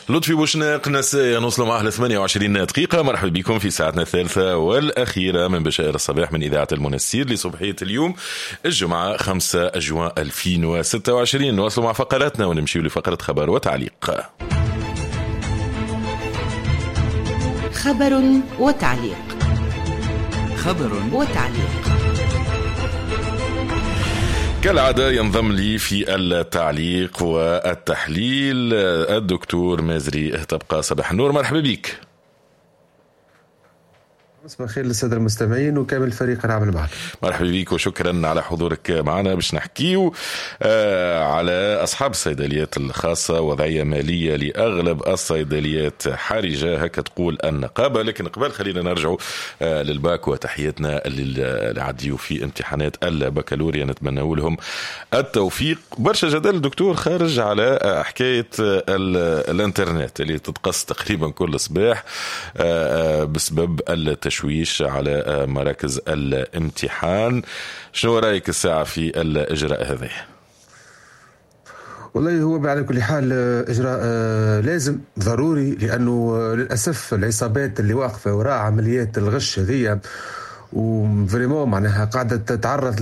لطفي بوشناق نساء نوصل معه ل 28 دقيقة. مرحبا بكم في ساعتنا الثالثة والأخيرة من بشائر الصباح من إذاعة المنسير لصبحية اليوم الجمعة 5 أجواء 2026. نواصل مع فقراتنا ونمشي لفقرة خبر وتعليق. خبر وتعليق. خبر وتعليق. كالعادة ينضم لي في التعليق والتحليل الدكتور مازري اهتبقى. صباح النور، مرحبا بك. صباح الخير للسادة المستمعين وكامل الفريق العمل معك. مرحبا بك وشكرا على حضورك معنا باش نحكيو على أصحاب الصيدليات الخاصة. وضعية مالية لأغلب الصيدليات حرجة، هكا تقول النقابة. لكن قبل خلينا نرجعوا للباك وتحياتنا اللي عديوا في امتحانات البكالوريا، نتمنى لهم التوفيق. برشا جدل دكتور خارج على حكاية الانترنت اللي تتقص تقريبا كل صباح بسبب التشويش على مراكز الامتحان. شنو رأيك الساعة في الإجراء هذا؟ والله هو على كل حال إجراء لازم ضروري، لأنه للأسف العصابات اللي واقفة وراء عمليات الغش هذه وفريمون معناها قاعدة تتعرض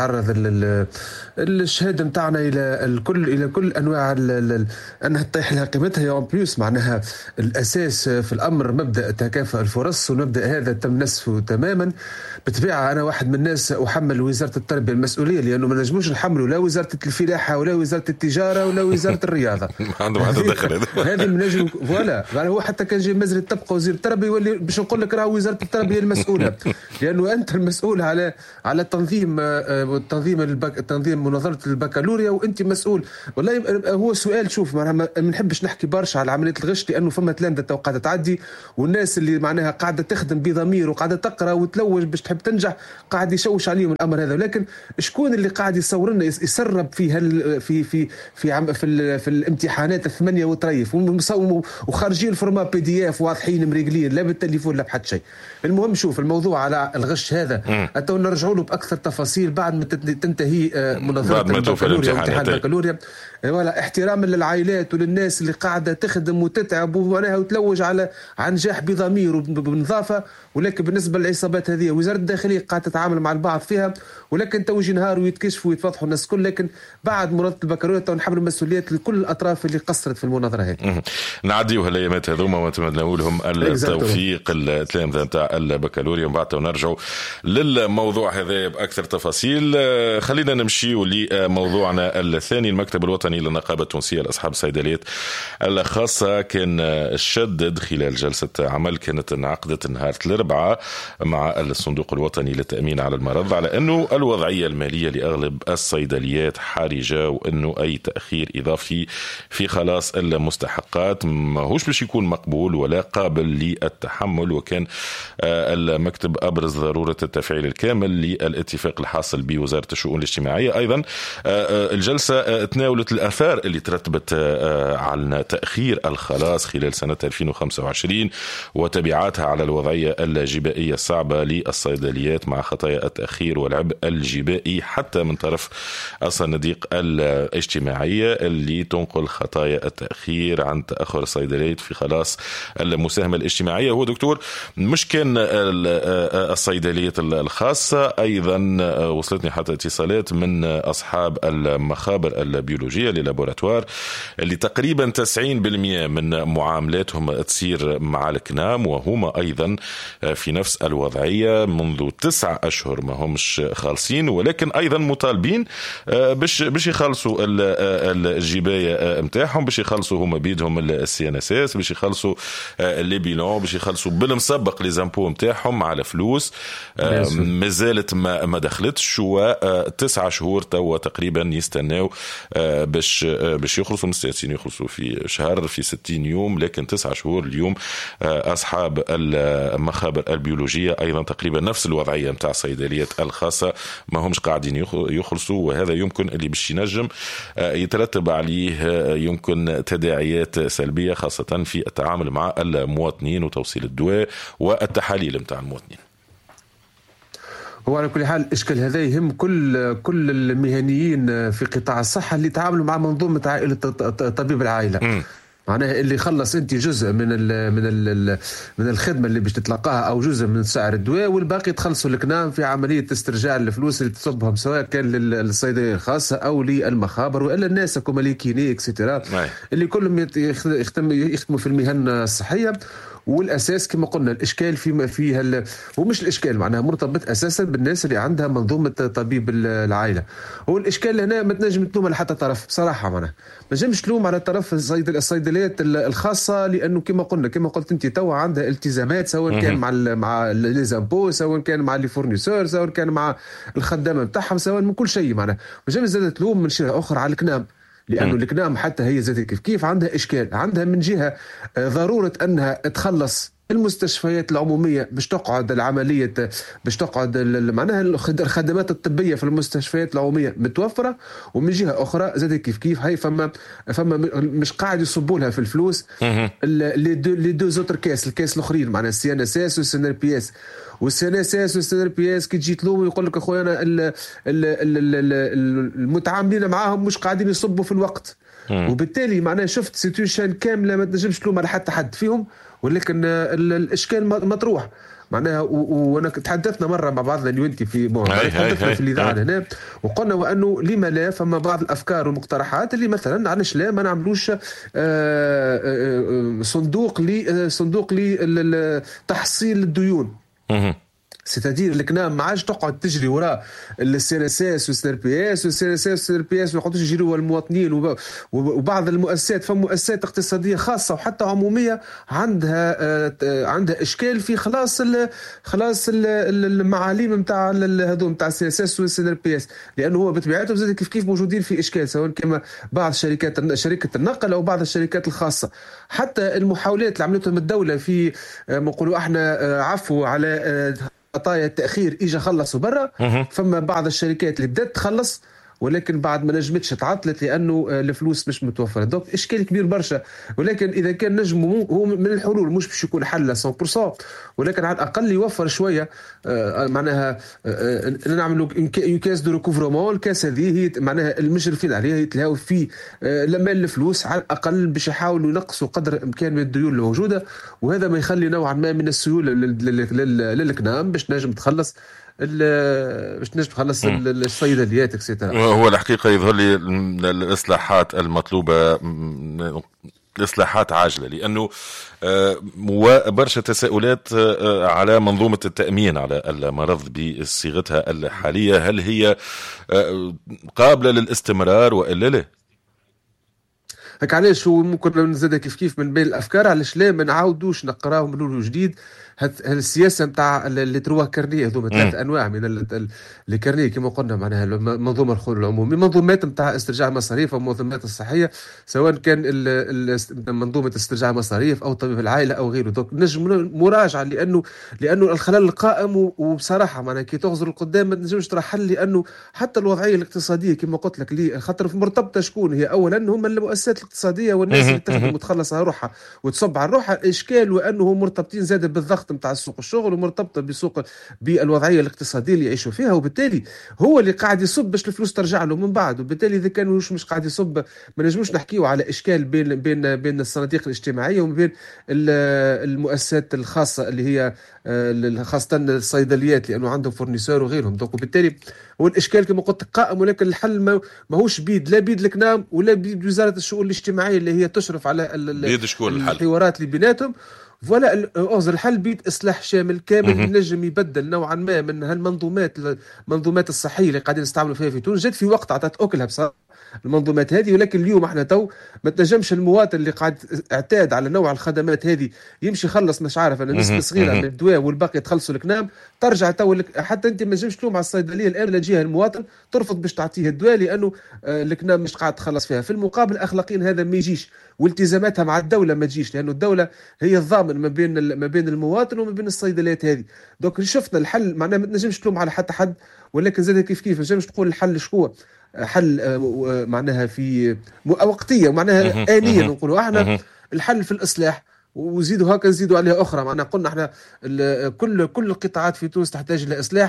الشهادة متاعنا إلى كل أنواع أنها تطيح لها قيمتها. يوم بلوس معناها الأساس في الأمر مبدأ تكافؤ الفرص، والمبدأ هذا تم نسفه تماما. بالطبيعة أنا واحد من الناس أحمل وزارة التربية المسؤولية، لأنه ما نجموش نحمله لا وزارة الفلاحة ولا وزارة التجارة ولا وزارة الرياضة. عندهم هذا دخل هذه من نجم فوالا. هو حتى كان جاي مزري تبقى وزير التربية يولي باش نقول لك راه وزارة التربية المسؤولة، لأنه أنت المسؤول على تنظيم منظمة البكالوريا وأنت مسؤول. والله هو سؤال، شوف معناها ما نحبش نحكي برشا على عملية الغش، لأنه فما تلامذة قاعدة تعدي، والناس اللي معناها قاعدة تخدم بضمير وقاعدة تقرأ وتلوج باش تحب تنجح قاعد يشوش عليهم الأمر هذا. لكن شكون اللي قاعد يصور لنا يسرب في الامتحانات الثمانية وطريف وخارجين الفورما PDF واضحين مريقلين لا بالتليفون لا بحد شيء. المهم شوف الموضوع على الغش هذا أتو نرجعوا له بأكثر تفاصيل بعد ما تنتهي منظمة البكالوريا. ولا احتراما للعائلات وللناس اللي قاعدة تخدم وتتعب ومعناها وتلوج على نجاح بضمير وبنظافة. ولكن بالنسبة للعصابات هذه وزارة الداخلية قاعدة تتعامل مع البعض فيها، ولكن توجي نهار ويتكشفوا ويتفضحوا الناس كل. لكن بعد منظمة البكالوريا نحمل المسؤوليات لكل الأطراف اللي قصرت في المناظرة هذه. نعديوا هالأيامات هذوما ونتمنى لهم التوفيق التلامذة نتاع البكالوريا. وبعد نرجعوا للموضوع هذا بأكثر تفاصيل. خلينا نمشيوا لموضوعنا الثاني. المكتب الوطني للنقابة التونسية لأصحاب الصيدليات الخاصة كان شدد خلال جلسة عمل كانت انعقدت نهار الأربعاء مع الصندوق الوطني للتأمين على المرض على أنه الوضعية المالية لأغلب الصيدليات حرجة، وأنه أي تأخير إضافي في خلاص المستحقات ما هوش باش يكون مقبول ولا قابل للتحمل. وكان المكتب أبرز ضرورة التفعيل الكامل للاتفاق الحاصل بوزارة الشؤون الاجتماعية. أيضا الجلسة تناولت الآثار اللي ترتبت على تأخير الخلاص خلال سنة 2025 وتبعاتها على الوضعية الجبائية الصعبة للصيدليات مع خطايا التأخير والعبء الجبائي حتى من طرف الصناديق الاجتماعية اللي تنقل خطايا التأخير عن تأخر الصيدليات في خلاص المساهمة الاجتماعية. هو دكتور مش كان الصيدليات الخاصة، أيضا وصلتني حتى اتصالات من أصحاب المخابر البيولوجية للابوراتوار اللي تقريبا 90% من معاملاتهم تصير مع الكنام، وهم أيضا في نفس الوضعية منذ 9 أشهر ما همش خالصين، ولكن أيضا مطالبين باش يخلصوا الجباية متاعهم، باش يخلصوا هم بيدهم CNSS، باش يخلصوا لي بيلون، باش يخلصوا بالمسبق لي زامبو متاعهم على فلوس مازالت ما دخلتش. و 9 شهور توا تقريبا يستناو باش يخلصوا مستعدين يخلصوا في شهر في 60 يوم، لكن 9 شهور اليوم. أصحاب المخابر البيولوجية أيضا تقريبا نفس الوضعية متاع الصيدليات الخاصة ما همش قاعدين يخلصوا، وهذا يمكن اللي باش ينجم يترتب عليه يمكن تداعيات سلبية خاصة في التعامل مع المواطنين وتوصيل الدواء والتحاليل متاع المواطنين. هو على كل حال الإشكال هذا يهم كل المهنيين في قطاع الصحة اللي يتعاملوا مع منظومة عائلة طبيب العائلة. معناها اللي خلص انت جزء من الخدمه اللي باش تتلقاها او جزء من سعر الدواء، والباقي تخلصوا الكنام في عمليه استرجاع الفلوس اللي تصبهم سواء كان للصيدليه الخاصه او للمخابر والا الناس كما لي كيني اكسترا اللي كلهم يخدموا في المهن الصحيه. والاساس كما قلنا الاشكال فيها هو مش الاشكال معناها مرتبط اساسا بالناس اللي عندها منظومه طبيب العائله. هو الاشكال هنا ما تنجم تلوم على حتى طرف بصراحه، معناها ما تنجمش تلوم على طرف الصيدليات الخاصه، لانه كما قلت انت توا عندها التزامات سواء كان مع لي زامبو، سواء كان مع لي فورنيسور، سواء كان مع الخدامه بتاعهم، سواء من كل شيء. معناها ما تنجمش زاد تلوم من شيء اخر على الكنام، لأنه الكنام حتى هي زادت كيف عندها إشكال. عندها من جهة ضرورة أنها تخلص المستشفيات العمومية باش تقعد العملية، باش تقعد معناها الخدمات الطبية في المستشفيات العمومية متوفرة، ومن جهة أخرى زادت كيف هاي فما مش قاعد يصبوا لها في الفلوس لي دو زوتر الكاس الآخرين، معناها السي ان اس اس والسي ان بي اس. والسي ان اس اس والسي ان بي اس كي تجي تلوم يقول لك اخويا انا المتعاملين معاهم مش قاعدين يصبوا في الوقت. وبالتالي معناها شفت سيتويشن كامله ما تنجمش تلوم على حتى حد فيهم، ولكن الاشكال مطروح معناها. وانا تحدثنا مره مع بعضنا اللي وانت في تحدثنا في الاذاعه هنا وقلنا وانه لما لا فما بعض الافكار والمقترحات اللي مثلا علاش لا ما نعملوش صندوق لتحصيل الديون. ستدير الكنام ما عادش تقعد تجري وراء السي ان اس اس والسي ان بي اس والسي ان اس اس والسي ان بي اس، ما يقعدوش يجروا ورا المواطنين. وبعض المؤسسات فمؤسسات اقتصاديه خاصه وحتى عموميه عندها اشكال في خلاص المعاليم نتاع هذو نتاع السي اس اس والسي ان بي اس، لانه هو بطبيعتهم زاد كيف موجودين في اشكال، سواء كما بعض شركه النقل او بعض الشركات الخاصه. حتى المحاولات اللي عملتهم الدوله في نقولوا احنا عفوا على قطايا التأخير إجا خلصوا برا، فما بعض الشركات اللي بدأت تخلص ولكن بعد ما نجمتش تعطلت لأنه الفلوس مش متوفرة. دوك إشكال كبير برشا، ولكن إذا كان نجم هو من الحلول مش باش يكون حل 100%، ولكن على الأقل يوفر شوية. معناها نعملوا كاس دو ريكوفرمون، الكاس هذه هي معناها المشرفين عليها يتلاقوا في لما الفلوس على الأقل باش يحاولوا ينقصوا قدر الإمكان من الديون الموجودة، وهذا ما يخلي نوعا ما من السيولة للكنام باش نجم تخلص الصيدليات اكسترا. هو الحقيقة يظهر لي الإصلاحات المطلوبة إصلاحات عاجلة، لأنه برشا تساؤلات على منظومة التأمين على المرض بصيغتها الحالية، هل هي قابلة للاستمرار وإلا لا؟ هك علاش هو ممكن نزيد كيف من بين الأفكار علاش لا ما نعاودوش نقراهم من أول وجديد. السياسه نتاع اللي تروه كارنيه هذوما 3 انواع من الكارنيه كما قلنا، معناها منظومه الخول العمومي، منظومات نتاع استرجاع المصاريف او المنظمات الصحيه، سواء كان منظومه استرجاع المصاريف او طبيب العائله او غيره. دوك نجم مراجعه لانه الخلل القائم، وبصراحه معناها كي تغزر القدام ما تنجمش ترى حل، لانه حتى الوضعيه الاقتصاديه كما قلت لك لي خاطر مرتبطه شكون هي؟ اولا هم المؤسسات الاقتصاديه والناس اللي تخدم وتخلص على روحها وتصب على روحها. الاشكال وانه مرتبطين زاد بالضغط نتاع سوق الشغل ومرتبطه بالوضعيه الاقتصاديه اللي يعيشوا فيها، وبالتالي هو اللي قاعد يصب باش الفلوس ترجع له من بعد. وبالتالي اذا كان مش قاعد يصب ما نجموش نحكيوا على اشكال بين الصناديق الاجتماعيه وبين المؤسسات الخاصه اللي هي خاصه الصيدليات لانه عندهم فورنيسور وغيرهم. دونك وبالتالي هو الاشكال كما قلت قائم، ولكن الحل ما هوش لا بيد الكنام ولا بيد وزاره الشؤون الاجتماعيه اللي هي تشرف على الحوارات اللي بيناتهم. ولا الحل بيت إصلاح شامل كامل ينجم يبدل نوعا ما من المنظومات الصحية اللي قاعدين نستعملوا فيها في تونس. جات في وقت عطات أكلها بصراحة المنظومات هذه، ولكن اليوم احنا ما تنجمش المواطن اللي قاعد اعتاد على نوع الخدمات هذه يمشي يخلص مش عارف انا نسبه صغيره من الدواء والباقي تخلصوا الكنام، ترجع حتى انت ما تنجمش تلوم على الصيدليه الان لجهه المواطن ترفض باش تعطيه الدواء لانه الكنام مش قاعد تخلص فيها. في المقابل اخلاقيا هذا ما يجيش، والتزاماتها مع الدوله ما تجيش، لانه الدوله هي الضامن ما بين المواطن وما بين الصيدليات هذه. دونك شفنا الحل معناه ما تنجمش تلوم على حتى حد، ولكن زاد كيف ما تنجمش تقول الحل شكون حل معناها في وقتيه معناها آنية. نقولوا احنا الحل في الإصلاح وزيدوا هكا نزيدوا عليها أخرى. معناها قلنا احنا كل القطاعات في تونس تحتاج إلى إصلاح،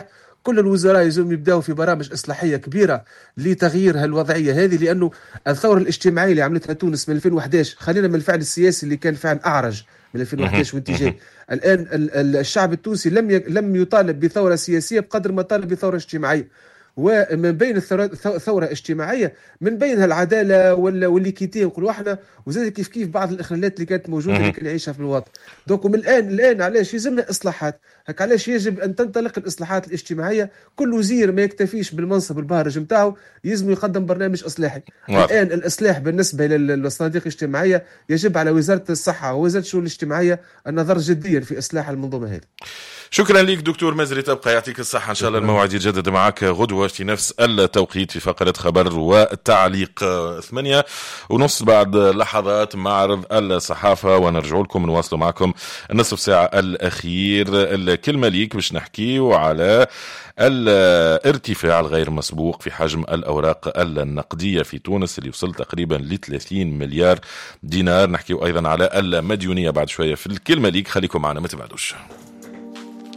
كل الوزراء يلزم يبداوا في برامج إصلاحية كبيرة لتغيير هالوضعية هذه، لأنه الثورة الاجتماعية اللي عملتها تونس من 2011، خلينا من الفعل السياسي اللي كان فعل أعرج من 2011 وانت جاي، الآن الشعب التونسي لم يطالب بثورة سياسية بقدر ما طالب بثورة اجتماعية. ومن بين ثورة اجتماعية من بينها العدالة والليكيتي نقولوا احنا، وزاد كيف بعض الإخلالات اللي كانت موجودة اللي كان يعيشها في الوطن. دوك من الآن علاش يلزمنا إصلاحات، هك علاش يجب أن تنطلق الإصلاحات الاجتماعية. كل وزير ما يكتفيش بالمنصب الباهرج نتاعو، يلزم يقدم برنامج إصلاحي. الآن الإصلاح بالنسبة للصناديق الاجتماعية يجب على وزارة الصحة ووزارة الشؤون الاجتماعية النظر جديا في إصلاح المنظومة هذه. شكرا لك دكتور مزري، تبقى يعطيك الصحة. إن شاء الله الموعد يتجدد معك غدوة في نفس التوقيت في فقرة خبر والتعليق 8:30 بعد لحظات معرض الصحافة، ونرجع لكم نواصلوا معكم النصف ساعة الأخير. الكلمة ليك باش نحكي على الارتفاع الغير مسبوق في حجم الأوراق النقدية في تونس اللي وصل تقريبا ل 30 مليار دينار. نحكي أيضا على المديونية بعد شوية في الكلمة ليك، خليكم معنا ما تبعدوش.